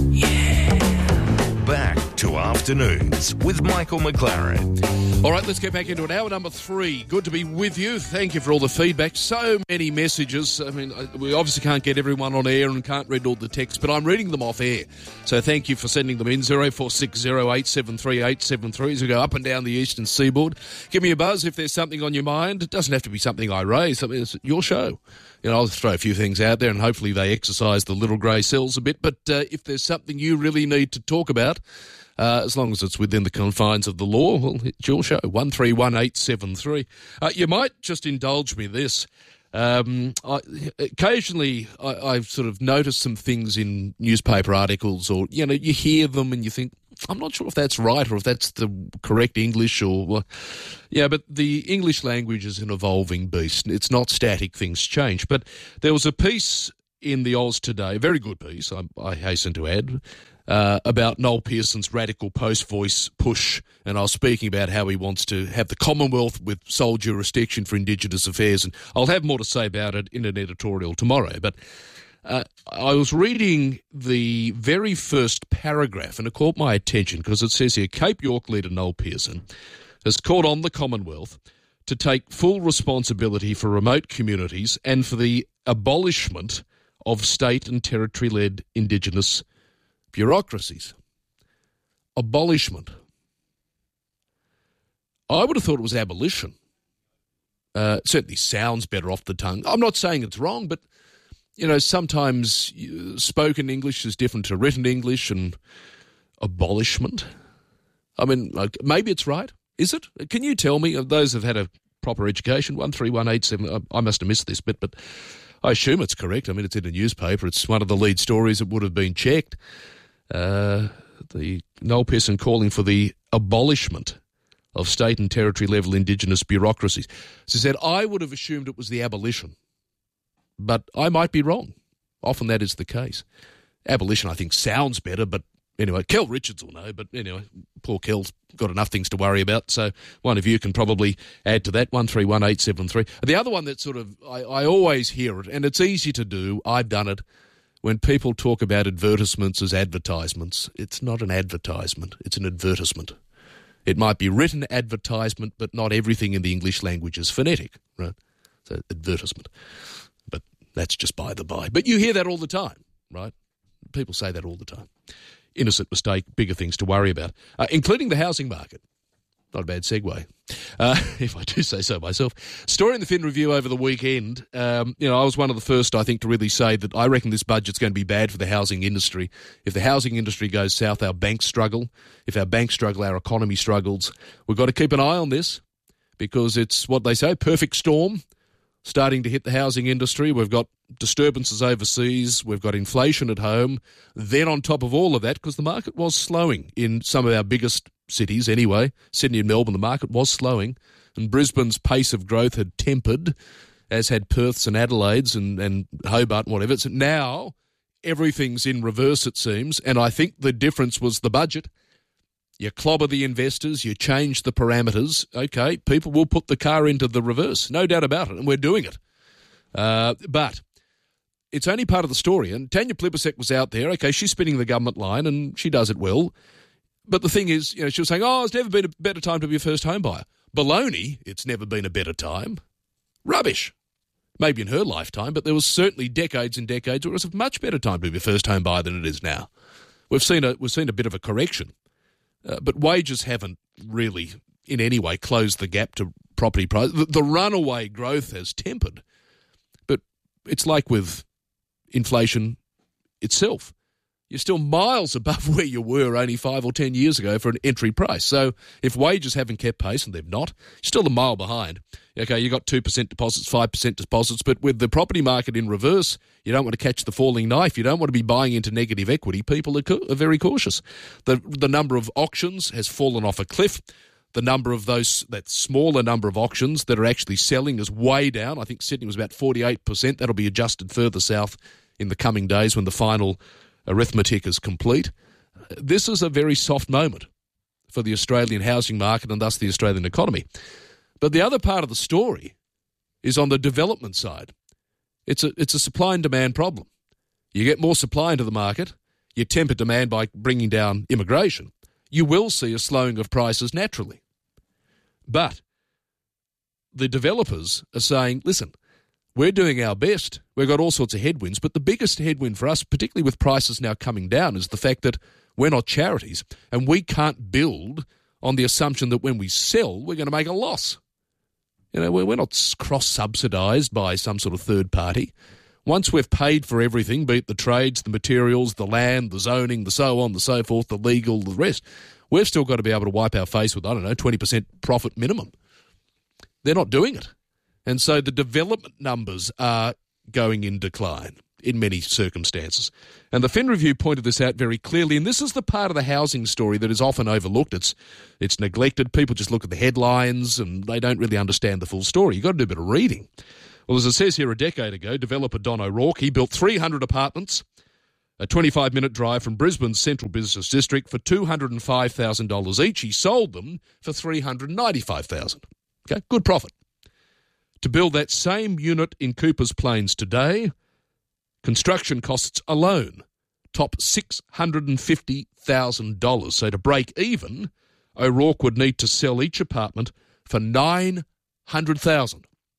Back to Afternoons with Michael McLaren. All right, let's get back into it. Hour number 3. Good to be with you. Thank you for all the feedback. So many messages. I mean, we obviously can't get everyone on air and can't read all the texts, but I'm reading them off air. So thank you for sending them in. 0460873873 as we go up and down the eastern seaboard. Give me a buzz if there's something on your mind. It doesn't have to be something I raise. I mean, it's your show. You know, I'll throw a few things out there and hopefully they exercise the little grey cells a bit. But if there's something you really need to talk about, as long as it's within the confines of the law, well, it's your show, 131873. You might just indulge me this. Occasionally I've sort of noticed some things in newspaper articles or, you know, you hear them and you think, I'm not sure if that's right or if that's the correct English or... Yeah, but the English language is an evolving beast. It's not static, things change. But there was a piece in the Oz today, a very good piece, I hasten to add, about Noel Pearson's radical post-voice push, and I was speaking about how he wants to have the Commonwealth with sole jurisdiction for Indigenous affairs, and I'll have more to say about it in an editorial tomorrow. But I was reading the very first paragraph, and it caught my attention because it says here, Cape York leader Noel Pearson has called on the Commonwealth to take full responsibility for remote communities and for the abolishment of state and territory-led Indigenous bureaucracies. Abolishment. I would have thought it was abolition. It certainly sounds better off the tongue. I'm not saying it's wrong, but, you know, sometimes spoken English is different to written English, and abolishment. I mean, like, maybe it's right. Is it? Can you tell me, of those who've had a proper education, 131873, I must have missed this bit, but I assume it's correct. I mean, it's in a newspaper. It's one of the lead stories. It would have been checked. The Noel Pearson calling for the abolishment of state and territory level Indigenous bureaucracies. As I said, I would have assumed it was the abolition, but I might be wrong. Often that is the case. Abolition, I think, sounds better, but anyway, Kel Richards will know, but anyway, poor Kel's got enough things to worry about, so one of you can probably add to that, 131873. The other one that sort of, I always hear it, and it's easy to do, I've done it, when people talk about advertisements as advertisements. It's not an advertisement, it's an advertisement. It might be written advertisement, but not everything in the English language is phonetic, right? So, advertisement. But that's just by the by. But you hear that all the time, right? People say that all the time. Innocent mistake, bigger things to worry about, including the housing market. Not a bad segue, if I do say so myself. Story in the Fin Review over the weekend. I was one of the first, I think, to really say that I reckon this budget's going to be bad for the housing industry. If the housing industry goes south, our banks struggle. If our banks struggle, our economy struggles. We've got to keep an eye on this because it's what they say, perfect storm starting to hit the housing industry. We've got disturbances overseas. We've got inflation at home. Then on top of all of that, because the market was slowing in some of our biggest cities anyway, Sydney and Melbourne, the market was slowing, and Brisbane's pace of growth had tempered, as had Perth's and Adelaide's and Hobart and whatever. So now everything's in reverse, it seems, and I think the difference was the budget. You clobber the investors, you change the parameters. Okay, people will put the car into the reverse, no doubt about it, and we're doing it. But it's only part of the story, and Tanya Plibersek was out there. Okay, she's spinning the government line, and she does it well. But the thing is, she was saying, it's never been a better time to be a first home buyer. Baloney, it's never been a better time. Rubbish. Maybe in her lifetime, but there was certainly decades and decades where it was a much better time to be a first home buyer than it is now. We've seen a bit of a correction. But wages haven't really in any way closed the gap to property price. The runaway growth has tempered. But it's like with inflation itself. you're still miles above where you were only 5 or 10 years ago for an entry price. So if wages haven't kept pace, and they've not, you're still a mile behind. Okay, you got 2% deposits, 5% deposits, but with the property market in reverse, you don't want to catch the falling knife. You don't want to be buying into negative equity. People are very cautious. The number of auctions has fallen off a cliff. The number of that smaller number of auctions that are actually selling is way down. I think Sydney was about 48%. That'll be adjusted further south in the coming days when the final arithmetic is complete. This is a very soft moment for the Australian housing market and thus the Australian economy. But the other part of the story is on the development side. It's a supply and demand problem. You get more supply into the market, you temper demand by bringing down immigration, you will see a slowing of prices naturally. But the developers are saying, listen, we're doing our best. We've got all sorts of headwinds, but the biggest headwind for us, particularly with prices now coming down, is the fact that we're not charities and we can't build on the assumption that when we sell, we're going to make a loss. You know, we're not cross-subsidised by some sort of third party. Once we've paid for everything, be it the trades, the materials, the land, the zoning, the so on, the so forth, the legal, the rest, we've still got to be able to wipe our face with, 20% profit minimum. They're not doing it. And so the development numbers are going in decline in many circumstances. And the Fin Review pointed this out very clearly, and this is the part of the housing story that is often overlooked. It's neglected. People just look at the headlines and they don't really understand the full story. You've got to do a bit of reading. Well, as it says here, a decade ago, developer Don O'Rourke, he built 300 apartments, a 25-minute drive from Brisbane's central business district for $205,000 each. He sold them for $395,000. Okay, good profit. To build that same unit in Coopers Plains today, construction costs alone top $650,000. So to break even, O'Rourke would need to sell each apartment for $900,000.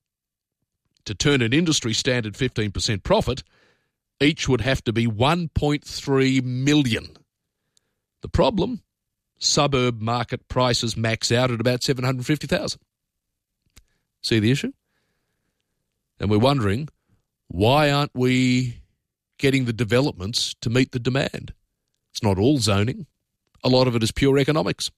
To turn an industry standard 15% profit, each would have to be $1.3 million. The problem, suburb market prices max out at about $750,000. See the issue? And we're wondering, why aren't we getting the developments to meet the demand? It's not all zoning. A lot of it is pure economics.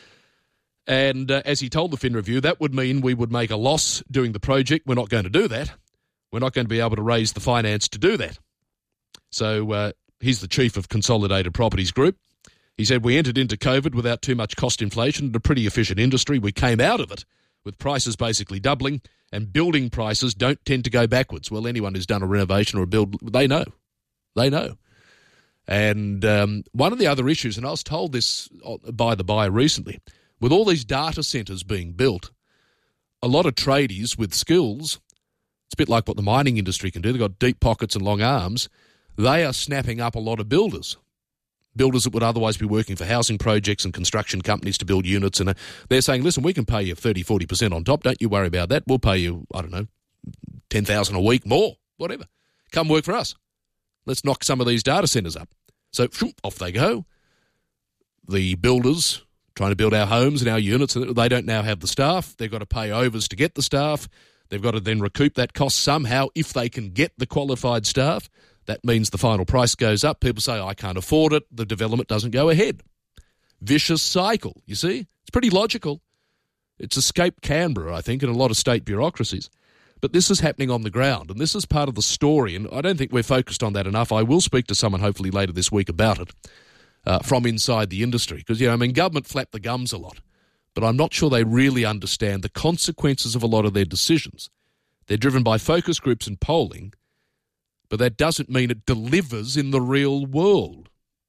And as he told the Fin Review, that would mean we would make a loss doing the project. We're not going to do that. We're not going to be able to raise the finance to do that. So he's the chief of Consolidated Properties Group. He said, we entered into COVID without too much cost inflation and a pretty efficient industry. We came out of it with prices basically doubling, and building prices don't tend to go backwards. Well, anyone who's done a renovation or a build, they know. They know. And one of the other issues, and I was told this by the buyer recently, with all these data centres being built, a lot of tradies with skills, it's a bit like what the mining industry can do, they've got deep pockets and long arms, they are snapping up a lot of builders that would otherwise be working for housing projects and construction companies to build units. And they're saying, listen, we can pay you 30, 40% on top. Don't you worry about that. We'll pay you, $10,000 a week, more, whatever. Come work for us. Let's knock some of these data centres up. So off they go. The builders trying to build our homes and our units, they don't now have the staff. They've got to pay overs to get the staff. They've got to then recoup that cost somehow if they can get the qualified staff. That means the final price goes up. People say, I can't afford it. The development doesn't go ahead. Vicious cycle, you see? It's pretty logical. It's escaped Canberra, I think, and a lot of state bureaucracies. But this is happening on the ground, and this is part of the story, and I don't think we're focused on that enough. I will speak to someone hopefully later this week about it from inside the industry. Because, government flap the gums a lot, but I'm not sure they really understand the consequences of a lot of their decisions. They're driven by focus groups and polling, but that doesn't mean it delivers in the real world.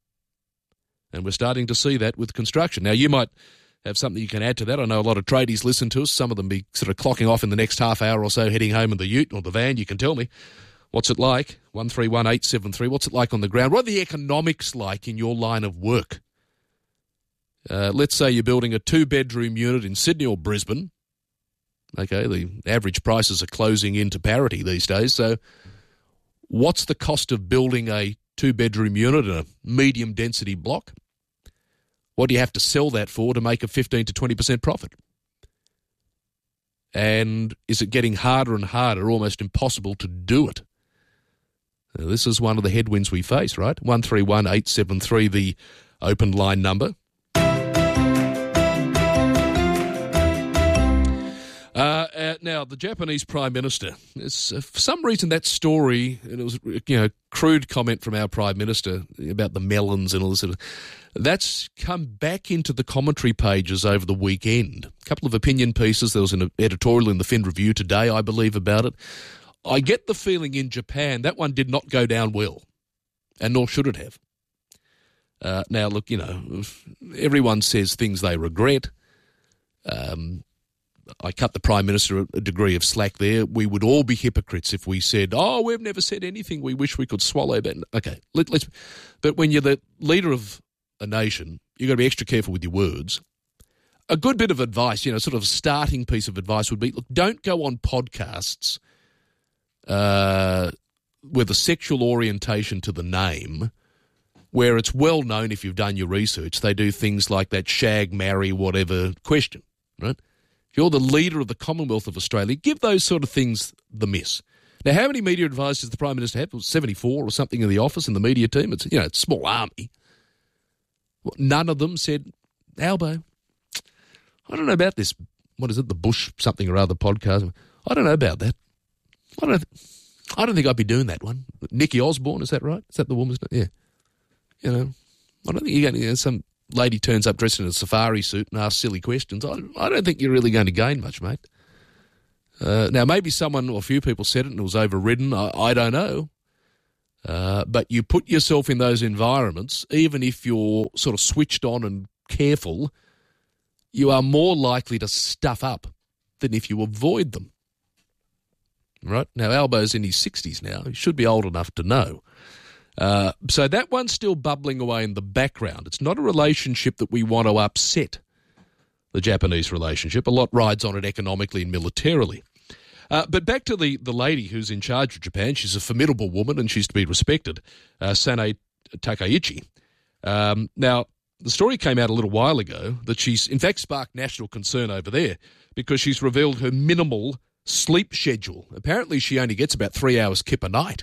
And we're starting to see that with construction. Now, you might have something you can add to that. I know a lot of tradies listen to us. Some of them be sort of clocking off in the next half hour or so, heading home in the ute or the van. You can tell me, what's it like? 131873. What's it like on the ground? What are the economics like in your line of work? Let's say you're building a 2-bedroom unit in Sydney or Brisbane. Okay, the average prices are closing into parity these days. So what's the cost of building a 2-bedroom unit in a medium density block? What do you have to sell that for to make a 15 to 20% profit? And is it getting harder and harder, almost impossible to do it? This is one of the headwinds we face, right? 131 873, the open line number. Now, the Japanese Prime Minister, for some reason that story, and it was crude comment from our Prime Minister about the melons and all this, that's come back into the commentary pages over the weekend. A couple of opinion pieces. There was an editorial in the Fin Review today, I believe, about it. I get the feeling in Japan that one did not go down well, and nor should it have. Now, look, everyone says things they regret. I cut the Prime Minister a degree of slack there. We would all be hypocrites if we said, we've never said anything we wish we could swallow. But okay, but when you're the leader of a nation, you've got to be extra careful with your words. A good bit of advice, sort of a starting piece of advice would be, look, don't go on podcasts with a sexual orientation to the name where it's well known if you've done your research. They do things like that shag, marry, whatever question, right? You're the leader of the Commonwealth of Australia. Give those sort of things the miss. Now, how many media advisors does the Prime Minister have? It was 74 or something in the office, in the media team. It's it's a small army. Well, none of them said, Albo, I don't know about this. What is it? The Bush something or other podcast. I don't know about that. I don't think I'd be doing that one. Nikki Osborne, is that right? Is that the woman's name? Yeah. I don't think you're going to some lady turns up dressed in a safari suit and asks silly questions. I don't think you're really going to gain much, mate. Now, maybe someone or a few people said it and it was overridden. I don't know. But you put yourself in those environments, even if you're sort of switched on and careful, you are more likely to stuff up than if you avoid them. Right? Now, Albo's in his 60s now. He should be old enough to know. So that one's still bubbling away in the background. It's not a relationship that we want to upset, the Japanese relationship. A lot rides on it economically and militarily. But back to the lady who's in charge of Japan. She's a formidable woman and she's to be respected, Sanae Takaichi. Now, the story came out a little while ago that she's, in fact, sparked national concern over there because she's revealed her minimal sleep schedule. Apparently she only gets about 3 hours kip a night.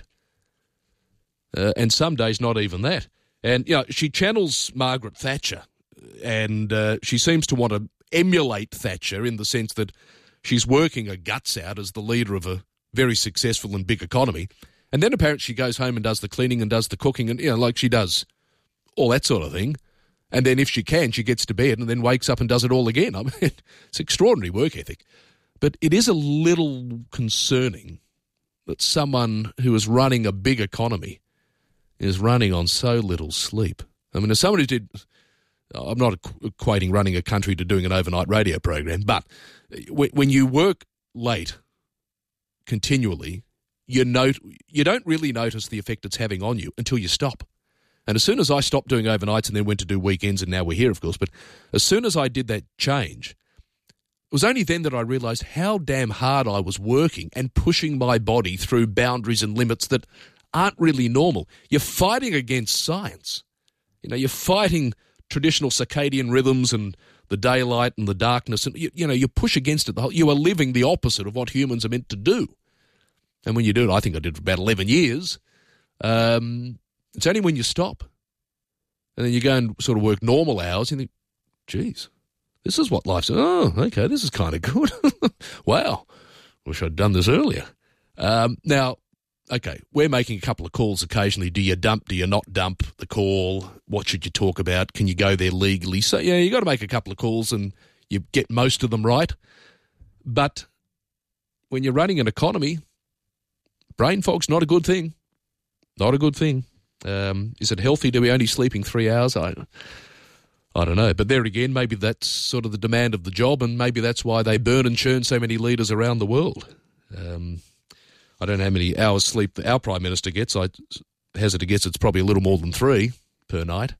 And some days not even that. And, she channels Margaret Thatcher and she seems to want to emulate Thatcher in the sense that she's working her guts out as the leader of a very successful and big economy. And then apparently she goes home and does the cleaning and does the cooking and, like she does all that sort of thing. And then if she can, she gets to bed and then wakes up and does it all again. I mean, it's extraordinary work ethic. But it is a little concerning that someone who is running a big economy is running on so little sleep. I mean, as someone who did, I'm not equating running a country to doing an overnight radio program, but when you work late continually, you don't really notice the effect it's having on you until you stop. And as soon as I stopped doing overnights and then went to do weekends, and now we're here, of course, but as soon as I did that change, it was only then that I realised how damn hard I was working and pushing my body through boundaries and limits that aren't really normal. You're fighting against science. You're fighting traditional circadian rhythms and the daylight and the darkness, and you push against it. You are living the opposite of what humans are meant to do. And when you do it, I think I did for about 11 years, it's only when you stop and then you go and sort of work normal hours, you think, geez, this is what life's, okay, this is kind of good. Wow, wish I'd done this earlier. Now, okay, we're making a couple of calls occasionally. Do you dump? Do you not dump the call? What should you talk about? Can you go there legally? So, yeah, you got to make a couple of calls and you get most of them right. But when you're running an economy, brain fog's not a good thing. Not a good thing. Is it healthy to be only sleeping 3 hours? I don't know. But there again, maybe that's sort of the demand of the job, and maybe that's why they burn and churn so many leaders around the world. I don't know how many hours sleep our Prime Minister gets. I hazard to guess it's probably a little more than 3 per night.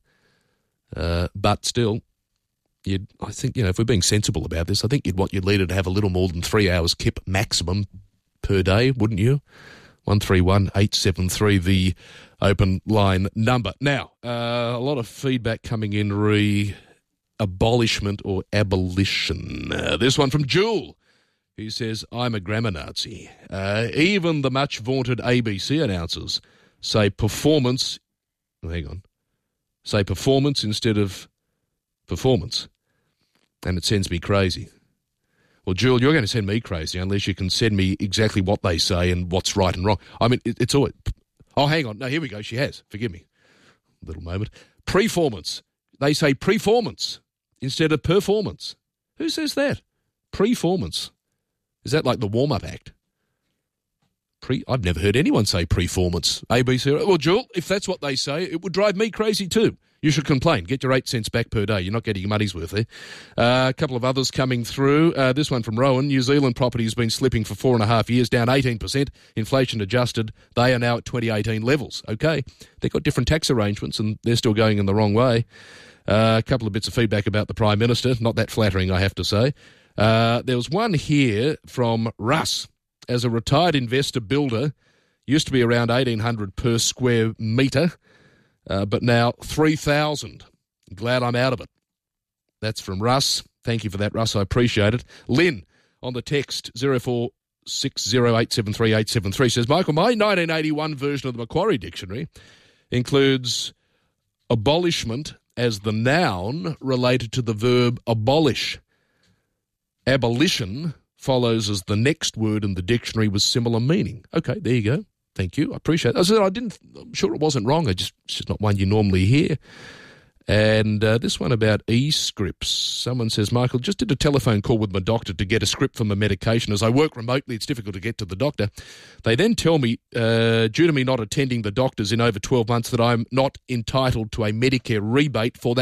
But still, I think, if we're being sensible about this, I think you'd want your leader to have a little more than 3 hours kip maximum per day, wouldn't you? 131 873, the open line number. Now, a lot of feedback coming in abolishment or abolition. This one from Jewel, who says, I'm a grammar Nazi. Even the much vaunted ABC announcers say performance. Hang on. Say performance instead of performance. And it sends me crazy. Well, Jewel, you're going to send me crazy unless you can send me exactly what they say and what's right and wrong. I mean, it's always... Oh, hang on. No, here we go. She has. Forgive me. A little moment. Preformance. They say preformance instead of performance. Who says that? Preformance. Is that like the warm-up act? I've never heard anyone say preformance. ABC. Well, Jewel, if that's what they say, it would drive me crazy too. You should complain. Get your 8 cents back per day. You're not getting your money's worth there. A couple of others coming through. This one from Rowan. New Zealand property has been slipping for 4.5 years, down 18%. Inflation adjusted. They are now at 2018 levels. Okay. They've got different tax arrangements and they're still going in the wrong way. A couple of bits of feedback about the Prime Minister. Not that flattering, I have to say. There was one here from Russ. As a retired investor builder, used to be around 1,800 per square metre, but now 3,000. Glad I'm out of it. That's from Russ. Thank you for that, Russ. I appreciate it. Lynn on the text 0460873873 says, Michael, my 1981 version of the Macquarie Dictionary includes abolishment as the noun related to the verb abolish. Abolition follows as the next word in the dictionary with similar meaning. Okay, there you go. Thank you. I appreciate it. I'm sure it wasn't wrong. It's just not one you normally hear. And this one about e-scripts. Someone says, Michael, just did a telephone call with my doctor to get a script for my medication. As I work remotely, it's difficult to get to the doctor. They then tell me, due to me not attending the doctors in over 12 months, that I'm not entitled to a Medicare rebate for that